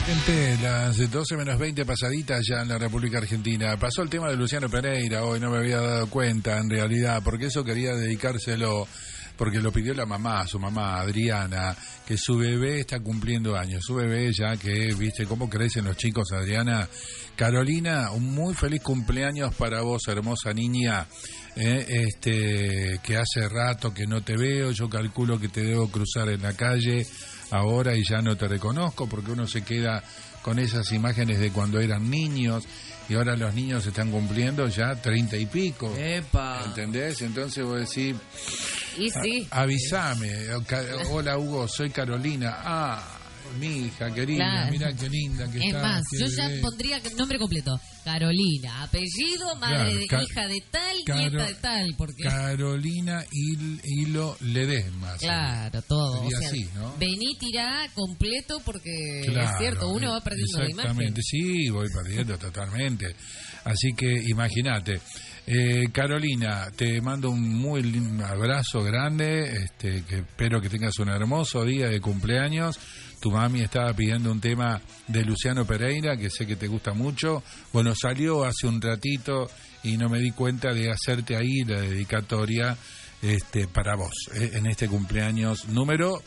Gente, las 12 menos 20 pasaditas ya en la República Argentina. Pasó el tema de Luciano Pereira, hoy no me había dado cuenta en realidad, porque eso quería dedicárselo, porque lo pidió la mamá, su mamá Adriana, que su bebé está cumpliendo años, su bebé ya que, viste cómo crecen los chicos, Adriana. Carolina, un muy feliz cumpleaños para vos, hermosa niña, que hace rato que no te veo, yo calculo que te debo cruzar en la calle ahora y ya no te reconozco, porque uno se queda con esas imágenes de cuando eran niños y ahora los niños están cumpliendo ya 30 y pico. ¡Epa! ¿Entendés? Entonces vos decís, y sí, avísame, hola Hugo, soy Carolina. Ah, mi hija querida, claro. Mirá qué linda que es está. más, qué yo bebé. ya pondría nombre completo: Carolina, apellido, madre, Claro, hija de tal, nieta de tal, porque Carolina Hilo Ledesma. claro, todo. Sería O sea, así, ¿no? vení, tirá completo, porque Claro, es cierto, uno va perdiendo la imagen. Exactamente, sí, voy perdiendo totalmente. Así que imagínate. Carolina, te mando un muy lindo abrazo grande, que espero que tengas un hermoso día de cumpleaños. Tu mami estaba pidiendo un tema de Luciano Pereira, que sé que te gusta mucho. Bueno, salió hace un ratito y no me di cuenta de hacerte ahí la dedicatoria para vos, en este cumpleaños número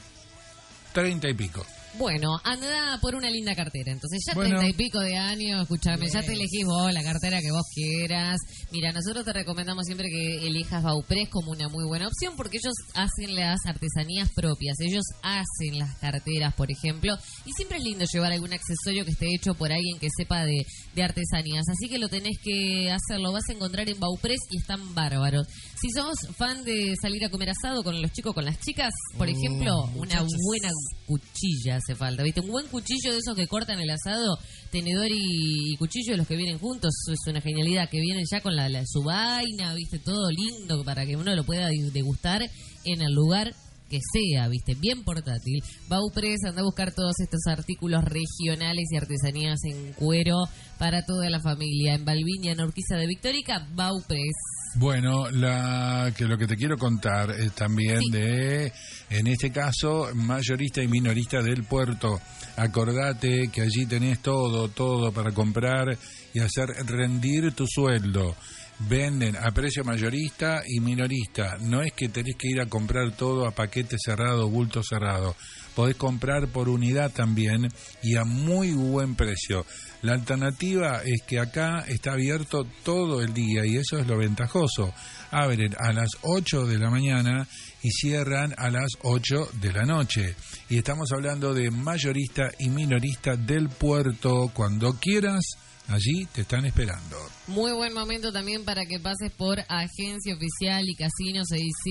30 y pico. Bueno, anda por una linda cartera. Entonces ya Bueno. 30 y pico de años, escúchame, ya te elegís vos la cartera que vos quieras. Mira, nosotros te recomendamos siempre que elijas Bauprés como una muy buena opción, porque ellos hacen las artesanías propias, ellos hacen las carteras, por ejemplo, y siempre es lindo llevar algún accesorio que esté hecho por alguien que sepa de artesanías. Así que lo tenés que hacer, lo vas a encontrar en Bauprés y están bárbaros. Si sos fan de salir a comer asado con los chicos, con las chicas, por ejemplo, una buena cuchilla hace falta, ¿viste? Un buen cuchillo de esos que cortan el asado, tenedor y cuchillo de los que vienen juntos, es una genialidad, que vienen ya con su vaina, ¿viste? Todo lindo para que uno lo pueda degustar en el lugar que sea, ¿viste? Bien portátil. Bauprés, anda a buscar todos estos artículos regionales y artesanías en cuero para toda la familia. En Balviña, en Urquiza de Victórica, Bauprés. Bueno, lo que te quiero contar es también Sí. en este caso, mayorista y minorista del puerto. Acordate que allí tenés todo para comprar y hacer rendir tu sueldo. Venden a precio mayorista y minorista. No es que tenés que ir a comprar todo a paquete cerrado, bulto cerrado. Podés comprar por unidad también y a muy buen precio. La alternativa es que acá está abierto todo el día y eso es lo ventajoso. Abren a las 8 de la mañana y cierran a las 8 de la noche. Y estamos hablando de mayorista y minorista del puerto. Cuando quieras, allí te están esperando. Muy buen momento también para que pases por Agencia Oficial y Casino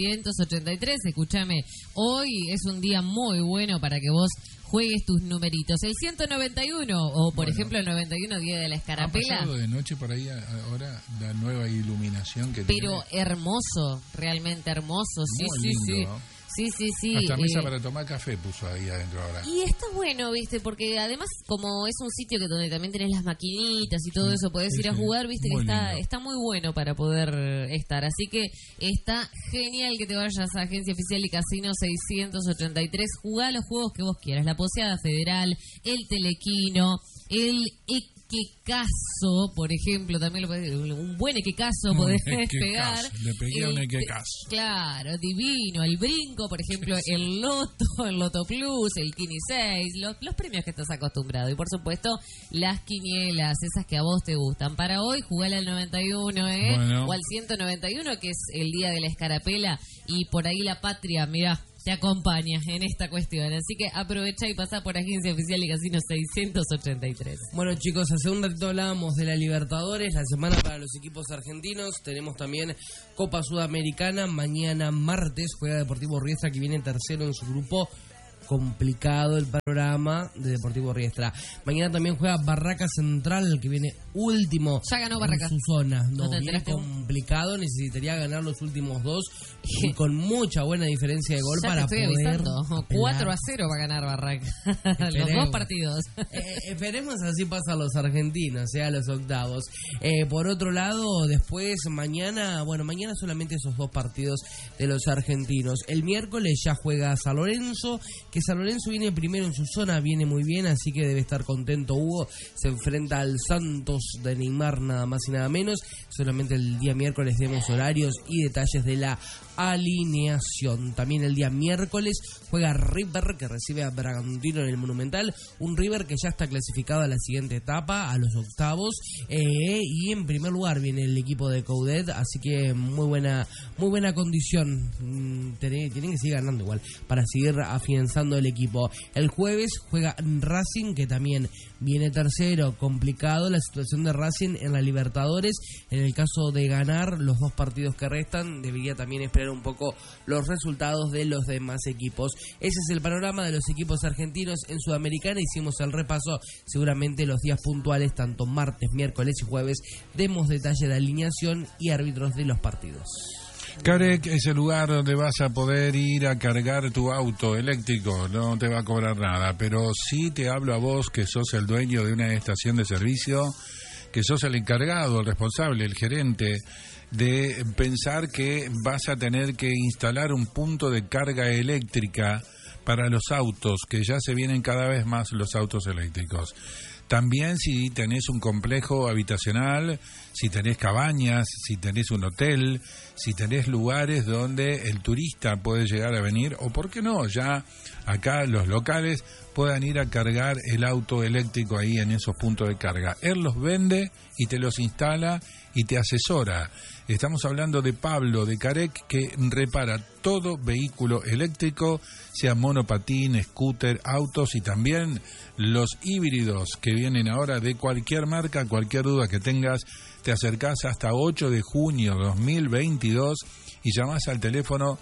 683. Escúchame, hoy es un día muy bueno para que vos juegues tus numeritos. El 191 o, por ejemplo, el 91, Día de la Escarapela. Ha pasado de noche por ahí ahora la nueva iluminación que tiene. Pero hermoso, realmente hermoso. Sí, Muy sí, lindo, sí. Sí. Hasta mesa para tomar café puso ahí adentro ahora. Y está bueno, ¿viste? Porque además, como es un sitio donde también tenés las maquinitas y todo eso, podés Sí, ir a sí. jugar, ¿viste? Muy Que lindo. está muy bueno para poder estar. Así que está genial que te vayas a Agencia Oficial y Casino 683. Jugá los juegos que vos quieras. La Poseada Federal, el Telequino, el Equecaso, por ejemplo, también un buen Equecaso podés pegar. Le pegué a un Equecaso. Claro, divino. El Brinco, por ejemplo, el Loto Plus, el Kini 6, los premios que estás acostumbrado. Y por supuesto, las quinielas, esas que a vos te gustan. Para hoy, jugale al 91, Bueno. o al 191, que es el Día de la Escarapela. Y por ahí la patria, mirá, te acompaña en esta cuestión. Así que aprovecha y pasa por Agencia Oficial y Casino 683. Bueno, chicos, hace un ratito hablábamos de la Libertadores, la semana para los equipos argentinos. Tenemos también Copa Sudamericana. Mañana martes juega Deportivo Riestra, que viene tercero en su grupo. Complicado el panorama de Deportivo Riestra. Mañana también juega Barraca Central, que viene último. Ya ganó Barraca. En su zona. ¿No te viene enteraste? complicado. Necesitaría ganar los últimos dos y con mucha buena diferencia de gol Ya para te estoy poder avisando. apelar. 4-0 va a ganar Barraca. Los Esperemos. dos partidos. Esperemos así pasan los argentinos, a los octavos. Por otro lado, después mañana solamente esos dos partidos de los argentinos. El miércoles ya juega San Lorenzo, que que San Lorenzo viene primero en su zona, viene muy bien, así que debe estar contento Hugo. Se enfrenta al Santos de Neymar, nada más y nada menos. Solamente el día miércoles tenemos horarios y detalles de la alineación. También el día miércoles juega River, que recibe a Bragantino en el Monumental. Un River que ya está clasificado a la siguiente etapa, a los octavos. Y en primer lugar viene el equipo de Coudet, así que muy buena condición. Tienen que seguir ganando igual para seguir afianzando el equipo. El jueves juega Racing, que también viene tercero. Complicado la situación de Racing en la Libertadores. En el caso de ganar los 2 partidos que restan, debería también esperar un poco los resultados de los demás equipos. Ese es el panorama de los equipos argentinos en Sudamericana. Hicimos el repaso. Seguramente los días puntuales, tanto martes, miércoles y jueves, demos detalle de alineación y árbitros de los partidos. Carec es el lugar donde vas a poder ir a cargar tu auto eléctrico. No te va a cobrar nada, pero sí te hablo a vos, que sos el dueño de una estación de servicio, que sos el encargado, el responsable, el gerente, de pensar que vas a tener que instalar un punto de carga eléctrica para los autos, que ya se vienen cada vez más los autos eléctricos. También si tenés un complejo habitacional, si tenés cabañas, si tenés un hotel, si tenés lugares donde el turista puede llegar a venir, o por qué no, ya acá los locales puedan ir a cargar el auto eléctrico ahí en esos puntos de carga. Él los vende y te los instala y te asesora. Estamos hablando de Pablo de Carec, que repara todo vehículo eléctrico, sea monopatín, scooter, autos y también los híbridos que vienen ahora de cualquier marca. Cualquier duda que tengas, te acercás hasta 8 de junio 2022 y llamás al teléfono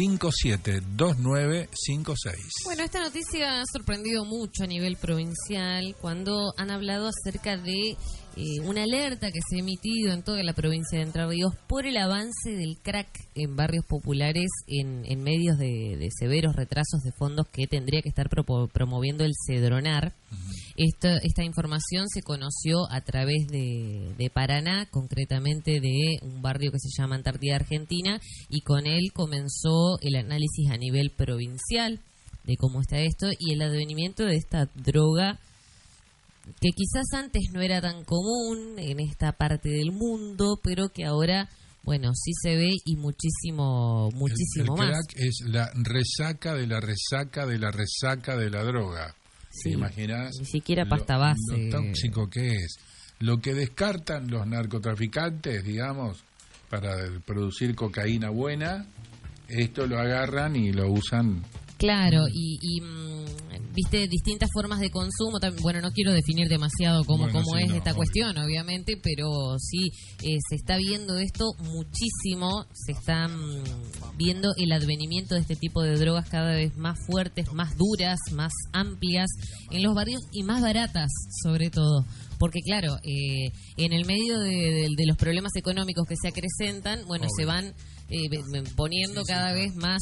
572956. Bueno, esta noticia ha sorprendido mucho a nivel provincial cuando han hablado acerca de una alerta que se ha emitido en toda la provincia de Entre Ríos por el avance del crack en barrios populares en medios de severos retrasos de fondos que tendría que estar promoviendo el Cedronar. Esta información se conoció a través de Paraná, concretamente de un barrio que se llama Antártida Argentina, y con él comenzó el análisis a nivel provincial de cómo está esto y el advenimiento de esta droga que quizás antes no era tan común en esta parte del mundo, pero que ahora, bueno, sí se ve y muchísimo el más. El crack es la resaca de la resaca de la resaca de la droga. Sí, ¿Te imaginas? ni siquiera pasta base. Lo tóxico que es. Lo que descartan los narcotraficantes, digamos, para producir cocaína buena, esto lo agarran y lo usan. Claro, y viste distintas formas de consumo. Bueno, no quiero definir demasiado cómo es esta cuestión, obviamente, pero sí se está viendo esto muchísimo. Se está viendo el advenimiento de este tipo de drogas cada vez más fuertes, más duras, más amplias en los barrios y más baratas, sobre todo. Porque claro, en el medio de los problemas económicos que se acrecentan, bueno, obvio, se van poniendo cada vez más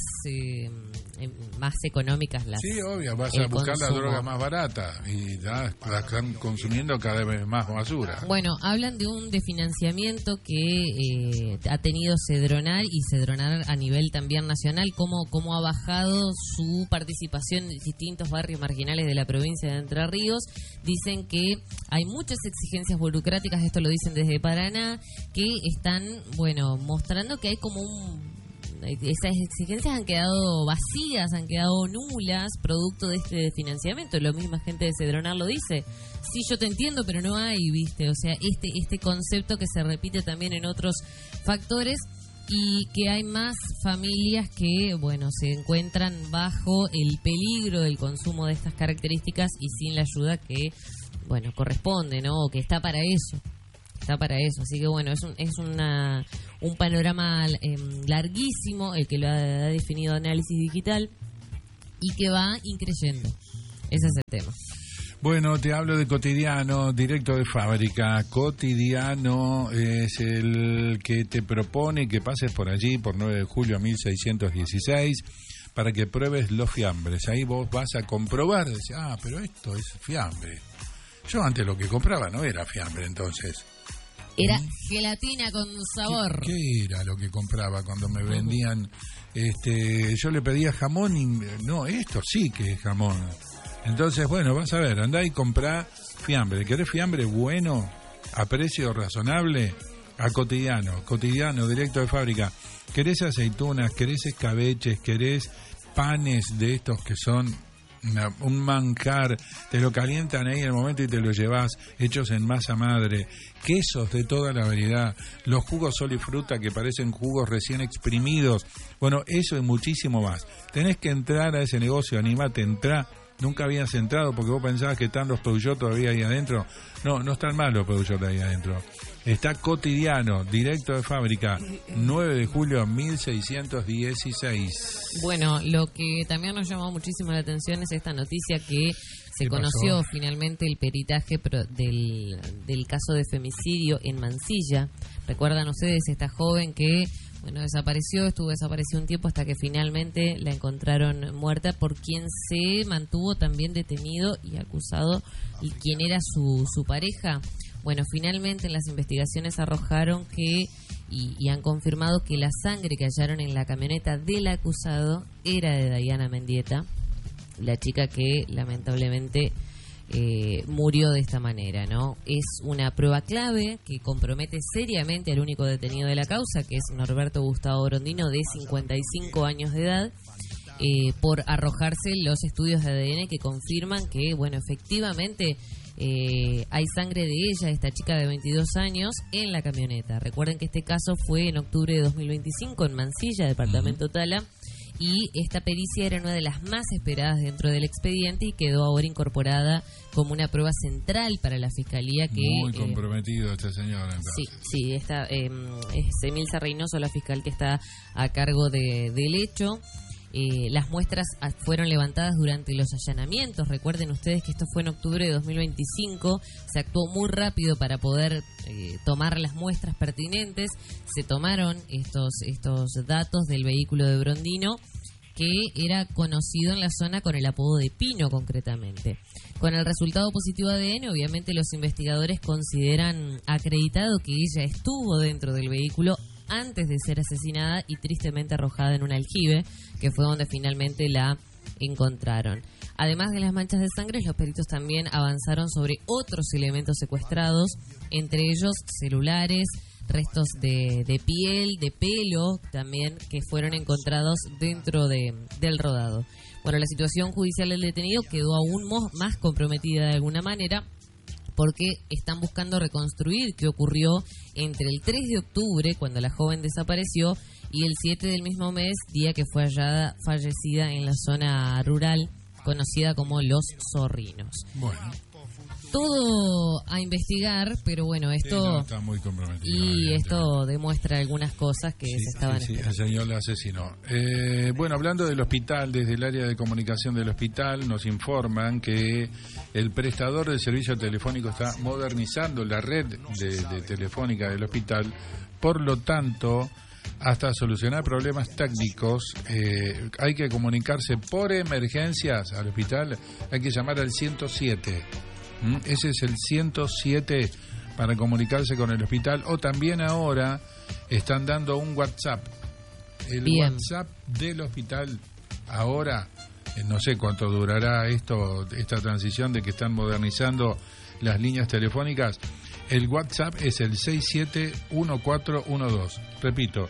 económicas las. Sí, obvio, vas a buscar consumo. la droga más barata y ya la están consumiendo cada vez más basura. Bueno, hablan de un desfinanciamiento que ha tenido Cedronar y Cedronar a nivel también nacional, cómo ha bajado su participación en distintos barrios marginales de la provincia de Entre Ríos. Dicen que hay muchas exigencias burocráticas, esto lo dicen desde Paraná, que están, bueno, mostrando que hay como esas exigencias han quedado vacías, han quedado nulas, producto de este financiamiento. La misma gente de Cedronar lo dice. Sí, yo te entiendo, pero no hay, ¿viste? O sea, este concepto que se repite también en otros factores y que hay más familias que, bueno, se encuentran bajo el peligro del consumo de estas características y sin la ayuda que, bueno, corresponde, ¿no? O que está para eso. Así que bueno, es un panorama larguísimo el que lo ha definido Análisis Digital y que va increyendo. Ese es el tema. Bueno, te hablo de Cotidiano, directo de fábrica. Cotidiano es el que te propone que pases por allí, por 9 de julio a 1616, para que pruebes los fiambres. Ahí vos vas a comprobar, decís, pero esto es fiambre. Yo antes lo que compraba no era fiambre, entonces. Era gelatina con sabor. ¿Qué era lo que compraba cuando me vendían? Yo le pedía jamón y... No, esto sí que es jamón. Entonces, bueno, vas a ver, andá y comprá fiambre. ¿Querés fiambre bueno, a precio razonable? A cotidiano, directo de fábrica. ¿Querés aceitunas? ¿Querés escabeches? ¿Querés panes de estos que son un manjar? Te lo calientan ahí en el momento y te lo llevas, hechos en masa madre. Quesos de toda la variedad. Los jugos sol y fruta que parecen jugos recién exprimidos. Bueno, eso y muchísimo más. Tenés que entrar a ese negocio, animate, entrá. Nunca habías entrado porque vos pensabas que están los Peugeot todavía ahí adentro. No están mal los Peugeot ahí adentro. Está Cotidiano, directo de fábrica, 9 de julio 1616. Bueno, lo que también nos llamó muchísimo la atención es esta noticia que se conoció finalmente el peritaje del caso de femicidio en Mansilla. ¿Recuerdan ustedes esta joven que estuvo desaparecida un tiempo hasta que finalmente la encontraron muerta, por quien se mantuvo también detenido y acusado, y quien era su pareja? Bueno, finalmente las investigaciones arrojaron que y han confirmado que la sangre que hallaron en la camioneta del acusado era de Dayana Mendieta, la chica que lamentablemente murió de esta manera, ¿no? Es una prueba clave que compromete seriamente al único detenido de la causa, que es Norberto Gustavo Brondino, de 55 años de edad, por arrojarse los estudios de ADN que confirman que, bueno, efectivamente hay sangre de ella, esta chica de 22 años, en la camioneta. Recuerden que este caso fue en octubre de 2025 en Mansilla, departamento Tala, y esta pericia era una de las más esperadas dentro del expediente y quedó ahora incorporada como una prueba central para la Fiscalía. Muy comprometido este señor, entonces. Sí, es Emilza Reynoso, la fiscal que está a cargo del hecho. Las muestras fueron levantadas durante los allanamientos. Recuerden ustedes que esto fue en octubre de 2025. Se actuó muy rápido para poder tomar las muestras pertinentes. Se tomaron estos datos del vehículo de Brondino, que era conocido en la zona con el apodo de Pino, concretamente. Con el resultado positivo de ADN, obviamente los investigadores consideran acreditado que ella estuvo dentro del vehículo antes de ser asesinada y tristemente arrojada en un aljibe, que fue donde finalmente la encontraron. Además de las manchas de sangre, los peritos también avanzaron sobre otros elementos secuestrados, entre ellos celulares, restos de piel, de pelo también, que fueron encontrados dentro del rodado. Bueno, la situación judicial del detenido quedó aún más comprometida de alguna manera, porque están buscando reconstruir qué ocurrió entre el 3 de octubre, cuando la joven desapareció, y el 7 del mismo mes, día que fue hallada fallecida en la zona rural conocida como Los Zorrinos. Bueno. Todo a investigar, pero bueno, esto está muy comprometido. Y esto demuestra algunas cosas que se estaban esperando. El señor la asesinó. Bueno, hablando del hospital, desde el área de comunicación del hospital nos informan que el prestador del servicio telefónico está modernizando la red de telefónica del hospital. Por lo tanto, hasta solucionar problemas técnicos, hay que comunicarse por emergencias al hospital, hay que llamar al 107. Ese es el 107 para comunicarse con el hospital, o también ahora están dando un WhatsApp. El WhatsApp del hospital ahora, no sé cuánto durará esta transición de que están modernizando las líneas telefónicas. El WhatsApp es el 671412. Repito,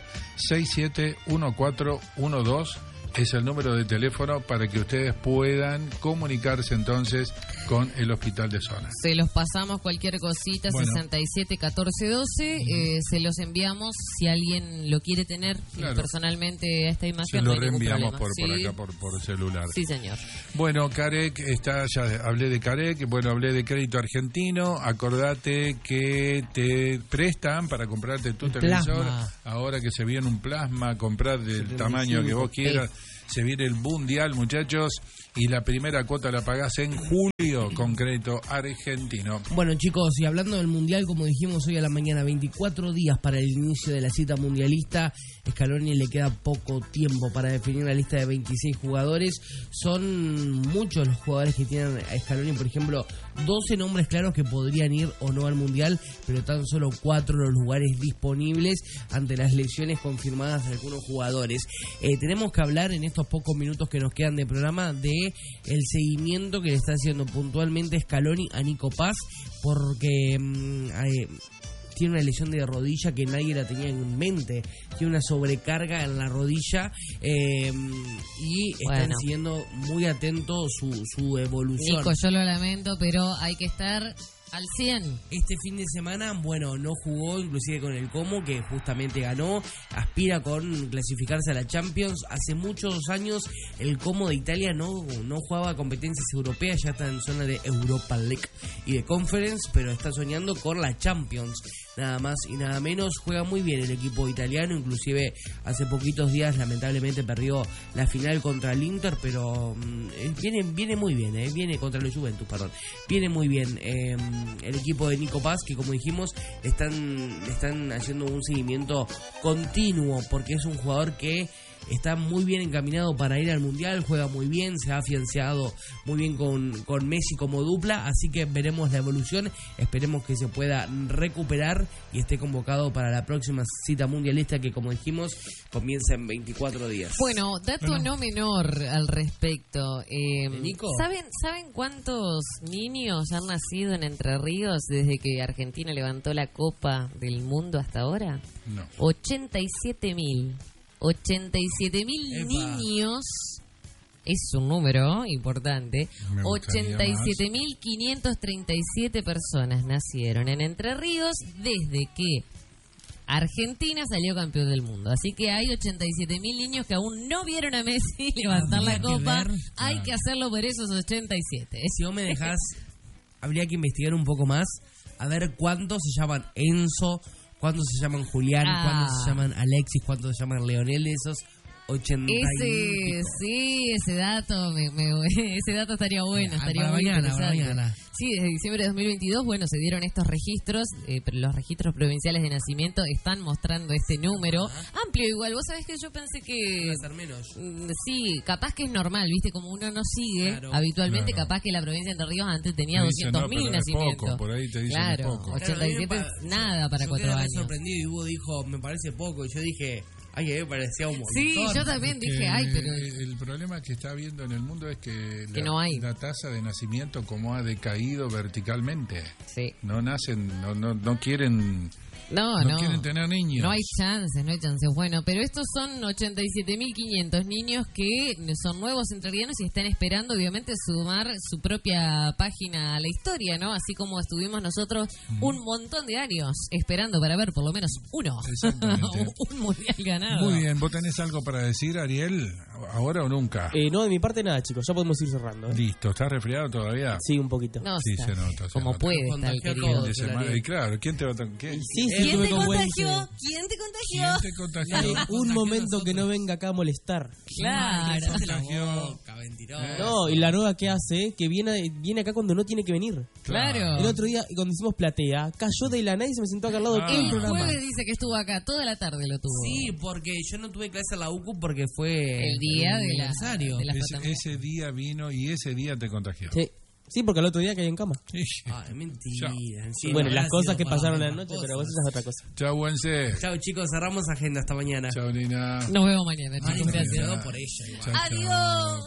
671412 es el número de teléfono para que ustedes puedan comunicarse entonces con el hospital de zona. Se los pasamos cualquier cosita, bueno. 671412, se los enviamos si alguien lo quiere tener, claro, personalmente a esta imagen. Se lo reenviamos por acá, por celular. Sí, señor. Bueno, Carec, ya hablé de Carec, bueno, hablé de Crédito Argentino. Acordate que te prestan para comprarte tu televisor. Ahora que se viene un plasma, comprar del tamaño que vos quieras. Se viene el mundial, muchachos, y la primera cuota la pagás en julio con Crédito Argentino. Bueno, chicos, y hablando del Mundial, como dijimos hoy a la mañana, 24 días para el inicio de la cita mundialista. Scaloni le queda poco tiempo para definir la lista de 26 jugadores. Son muchos los jugadores que tienen a Scaloni, por ejemplo, 12 nombres claros que podrían ir o no al Mundial, pero tan solo 4 los lugares disponibles ante las lesiones confirmadas de algunos jugadores. Tenemos que hablar en estos pocos minutos que nos quedan de programa de el seguimiento que le está haciendo puntualmente Scaloni a Nico Paz, porque tiene una lesión de rodilla que nadie la tenía en mente, tiene una sobrecarga en la rodilla y están siguiendo muy atentos su evolución. Nico, yo lo lamento, pero hay que estar al 100. Este fin de semana, bueno, no jugó inclusive con el Como, que justamente ganó, aspira con clasificarse a la Champions. Hace muchos años el Como de Italia no jugaba competencias europeas, ya está en zona de Europa League y de Conference, pero está soñando con la Champions. Nada más y nada menos, juega muy bien el equipo italiano, inclusive hace poquitos días lamentablemente perdió la final contra el Inter, pero viene muy bien, viene contra el Juventus, perdón, viene muy bien el equipo de Nico Paz, que como dijimos están haciendo un seguimiento continuo, porque es un jugador que está muy bien encaminado para ir al Mundial, juega muy bien, se ha afianzado muy bien con Messi como dupla, así que veremos la evolución, esperemos que se pueda recuperar y esté convocado para la próxima cita mundialista que, como dijimos, comienza en 24 días. Bueno, dato no menor al respecto. ¿De Nico? ¿Saben cuántos niños han nacido en Entre Ríos desde que Argentina levantó la Copa del Mundo hasta ahora? No. 87.000. 87.000 niños, es un número importante. 87.537 personas nacieron en Entre Ríos desde que Argentina salió campeón del mundo. Así que hay 87.000 niños que aún no vieron a Messi levantar la copa. Hay que hacerlo por esos 87. Si vos me dejás, habría que investigar un poco más, a ver cuántos se llaman Enzo, cuántos se llaman Julián, cuántos se llaman Alexis, cuántos se llaman Leonel, esos 80. Ese dato, ese dato estaría bueno, estaría muy mañana. Sí, desde diciembre de 2022, bueno, se dieron estos registros, pero los registros provinciales de nacimiento están mostrando este número amplio. Igual, vos sabés que yo pensé que va a ser menos. Sí, capaz que es normal, ¿viste? Como uno no sigue habitualmente, capaz que la provincia de Entre Ríos antes tenía 200.000 nacimientos. Poco, por ahí te dicen poco. 87 es nada para 4 años. Yo sorprendido y Hugo dijo, me parece poco, y yo dije, ay, me parecía un montón. Sí, yo también dije, pero el problema que está habiendo en el mundo es que no hay. La tasa de nacimiento como ha decaído verticalmente. Sí. No nacen, no quieren... No quieren tener niños. No hay chances. Bueno, pero estos son 87.500 niños que son nuevos entrerrianos y están esperando, obviamente, sumar su propia página a la historia, ¿no? Así como estuvimos nosotros un montón de años esperando para ver por lo menos uno. Un mundial ganado. Muy bien, ¿vos tenés algo para decir, Ariel? ¿Ahora o nunca? No, de mi parte nada, chicos. Ya podemos ir cerrando. Listo, ¿estás resfriado todavía? Sí, un poquito. No, sí, se nota. Como puede estar, querido. Y claro, ¿quién te va a... ¿Quién te contagió? ¿Quién te contagió? Un momento que no venga acá a molestar. Claro. No, y la nueva que hace, que viene acá cuando no tiene que venir. Claro. El otro día, cuando hicimos platea, cayó de la nada y se me sentó acá al lado del programa. El jueves dice que estuvo acá, toda la tarde lo tuvo. Sí, porque yo no tuve clase en la UCU porque fue el día del aniversario. Ese día vino y ese día te contagió. Sí, porque al otro día caí en cama. Ay, mentira. Bueno, las cosas que pasaron la noche, pero vos esa es otra cosa. Chau, Wense. Chau, chicos, cerramos agenda hasta mañana. Chau, Nina. Nos vemos mañana, chicos. Gracias. Por ella. Adiós.